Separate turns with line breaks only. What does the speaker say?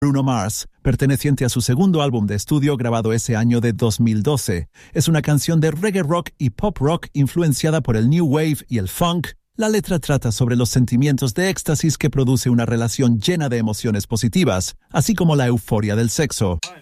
Bruno Mars, perteneciente a su segundo álbum de estudio grabado ese año de 2012. Es una canción de reggae rock y pop rock influenciada por el new wave y el funk. La letra trata sobre los sentimientos de éxtasis que produce una relación llena de emociones positivas, así como la euforia del sexo.